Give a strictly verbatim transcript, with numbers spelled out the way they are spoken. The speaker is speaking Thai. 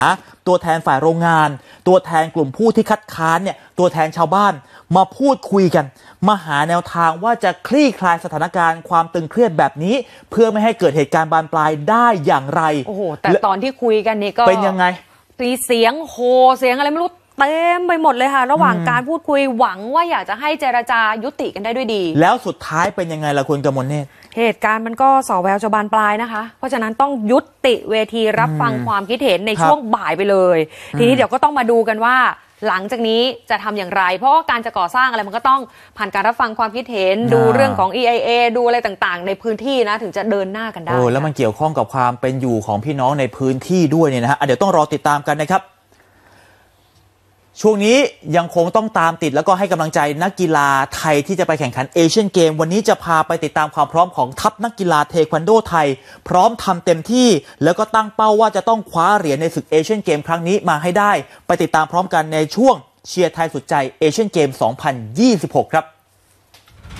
ตัวแทนฝ่ายโรงงานตัวแทนกลุ่มผู้ที่คัดค้านเนี่ยตัวแทนชาวบ้านมาพูดคุยกันมาหาแนวทางว่าจะคลี่คลายสถานการณ์ความตึงเครียดแบบนี้เพื่อไม่ให้เกิดเหตุการณ์บานปลายได้อย่างไรโอ้โหแต่ตอนที่คุยกันนี่ก็เป็นยังไงมีเสียงโห่เสียงอะไรไม่รู้เต็มไปหมดเลยค่ะระหว่างการพูดคุยหวังว่าอยากจะให้เจรจายุติกันได้ด้วยดีแล้วสุดท้ายเป็นยังไงล่ะคุณกมลเนตรเหตุการณ์มันก็ส่อแววจะบานปลายนะคะเพราะฉะนั้นต้องยุติเวทีรับฟังความคิดเห็นในช่วงบ่ายไปเลยทีนี้เดี๋ยวก็ต้องมาดูกันว่าหลังจากนี้จะทำอย่างไรเพราะว่าการจะก่อสร้างอะไรมันก็ต้องผ่านการรับฟังความคิดเห็นดูเรื่องของ อี ไอ เอ ดูอะไรต่างๆในพื้นที่นะถึงจะเดินหน้ากันได้โอ้แล้วมันเกี่ยวข้องกับความเป็นอยู่ของพี่น้องในพื้นที่ด้วยเนี่ยนะฮะเดี๋ยวต้องรอติดตามกันนะครับช่วงนี้ยังคงต้องตามติดแล้วก็ให้กำลังใจนักกีฬาไทยที่จะไปแข่งขันเอเชียนเกมวันนี้จะพาไปติดตามความพร้อมของทัพนักกีฬาเทควันโดไทยพร้อมทำเต็มที่แล้วก็ตั้งเป้าว่าจะต้องคว้าเหรียญในศึกเอเชียนเกมครั้งนี้มาให้ได้ไปติดตามพร้อมกันในช่วงเชียร์ไทยสุดใจเอเชียนเกมสองพันยี่สิบหกครับ